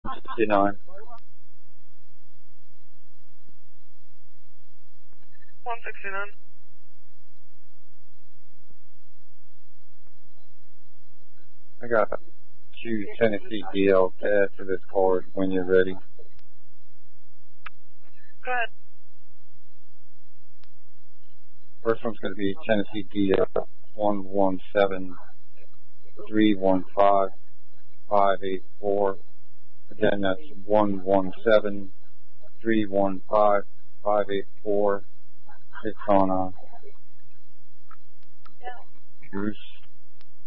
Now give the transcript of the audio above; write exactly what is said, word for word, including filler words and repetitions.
sixty-nine. one sixty-nine. I got two Tennessee D Ls to add to this card when you're ready. Go ahead. First one's going to be Tennessee D L one one seven three one five five eight four. Again, that's one one seven three one five five eight four. It's on uh, Bruce.